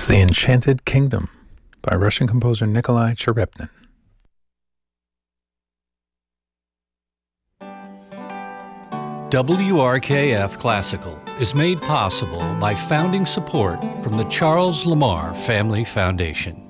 The Enchanted Kingdom by Russian composer Nikolai Cherepnin. WRKF Classical is made possible by founding support from the Charles Lamar Family Foundation.